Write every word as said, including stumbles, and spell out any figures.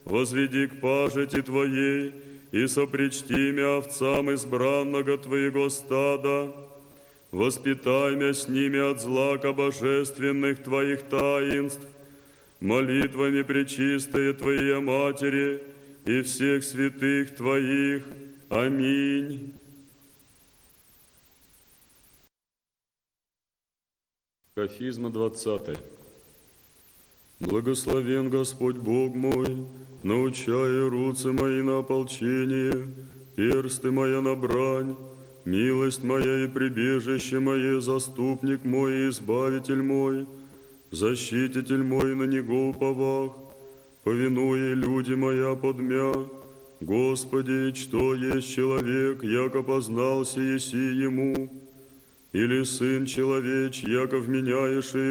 возведи к пажити Твоей, и сопричти мя овцам избранного Твоего стада, воспитай мя с ними от злака божественных Твоих таинств, молитвами пречистые Твоей Матери и всех святых Твоих. Аминь. Кафизма двадцатая. Благословен Господь Бог мой, научая руцы мои на ополчение, персты моя на брань, милость моя и прибежище мое, заступник мой и избавитель мой, защититель мой, на него уповах, повинуя люди моя подмя. Господи, что есть человек, яко познался еси ему, или сын человеч, яко вменяешь